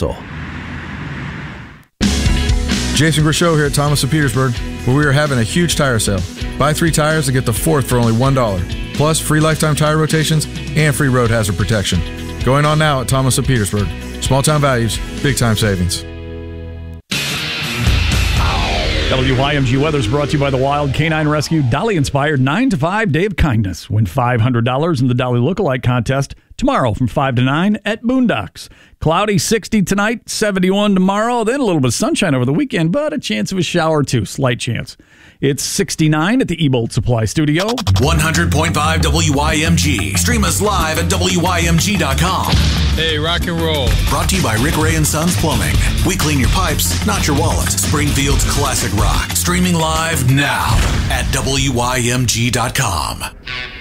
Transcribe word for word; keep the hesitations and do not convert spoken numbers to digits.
muscle. Jason Grishow here at Thomas of Petersburg, where we are having a huge tire sale. Buy three tires and get the fourth for only one dollar. Plus, free lifetime tire rotations and free road hazard protection. Going on now at Thomas of Petersburg. Small town values, big time savings. W Y M G weather is brought to you by the Wild Canine Rescue Dolly-inspired nine to five Day of Kindness. Win five hundred dollars in the Dolly Lookalike Contest tomorrow from five to nine at Boondocks. Cloudy sixty tonight, seventy-one tomorrow, then a little bit of sunshine over the weekend, but a chance of a shower or two, slight chance. It's sixty-nine at the Ebolt Supply Studio. one hundred point five W Y M G. Stream us live at W Y M G dot com. Hey, rock and roll. Brought to you by Rick Ray and Sons Plumbing. We clean your pipes, not your wallet. Springfield's classic rock. Streaming live now at W Y M G dot com.